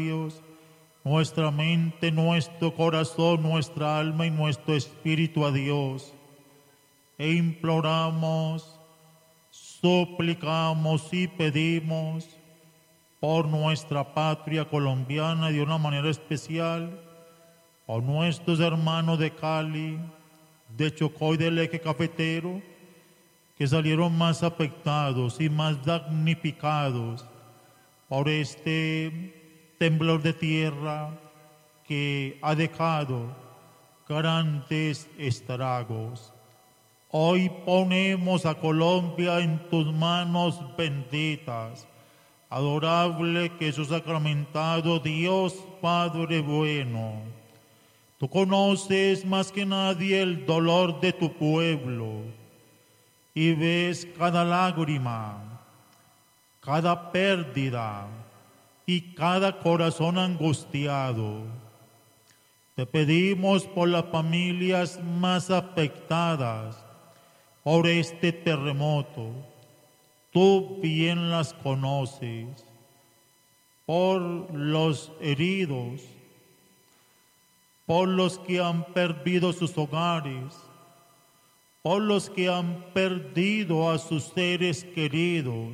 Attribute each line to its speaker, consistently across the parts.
Speaker 1: nuestra mente, nuestro corazón, nuestra alma y nuestro espíritu a Dios. E imploramos, suplicamos y pedimos por nuestra patria colombiana de una manera especial, por nuestros hermanos de Cali, de Chocó y del Eje Cafetero, que salieron más afectados y más damnificados por este temblor de tierra que ha dejado grandes estragos. Hoy ponemos a Colombia en tus manos benditas. Adorable Jesús sacramentado, Dios Padre bueno. Tú conoces más que nadie el dolor de tu pueblo y ves cada lágrima, cada pérdida y cada corazón angustiado. Te pedimos por las familias más afectadas por este terremoto. Tú bien las conoces, por los heridos, por los que han perdido sus hogares, por los que han perdido a sus seres queridos,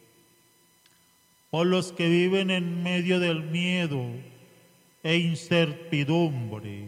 Speaker 1: por los que viven en medio del miedo e incertidumbre.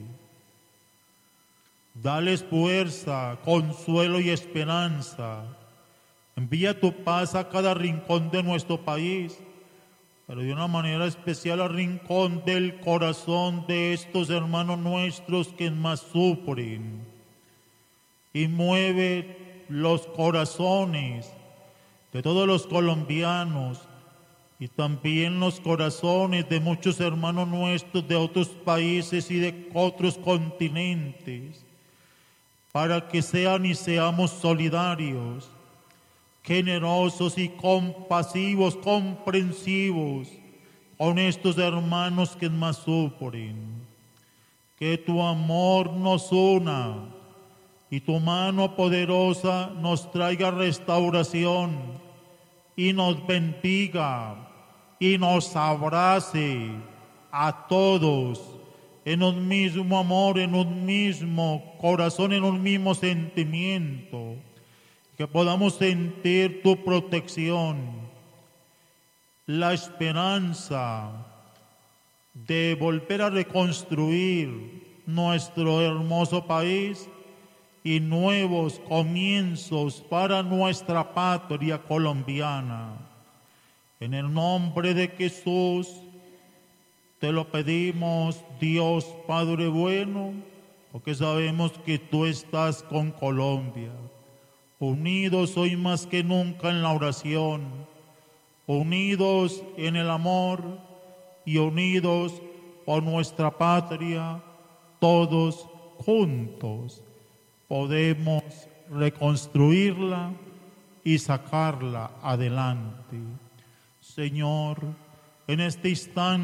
Speaker 1: Dales fuerza, consuelo y esperanza. Envía tu paz a cada rincón de nuestro país, pero de una manera especial al rincón del corazón de estos hermanos nuestros que más sufren. Y mueve los corazones de todos los colombianos y también los corazones de muchos hermanos nuestros de otros países y de otros continentes, para que sean y seamos solidarios, generosos y compasivos, comprensivos con estos hermanos que más sufren. Que tu amor nos una y tu mano poderosa nos traiga restauración y nos bendiga y nos abrace a todos en un mismo amor, en un mismo corazón, en un mismo sentimiento. Que podamos sentir tu protección, la esperanza de volver a reconstruir nuestro hermoso país y nuevos comienzos para nuestra patria colombiana. En el nombre de Jesús te lo pedimos, Dios Padre bueno, porque sabemos que tú estás con Colombia. Unidos hoy más que nunca en la oración, unidos en el amor y unidos por nuestra patria, todos juntos podemos reconstruirla y sacarla adelante. Señor, en este instante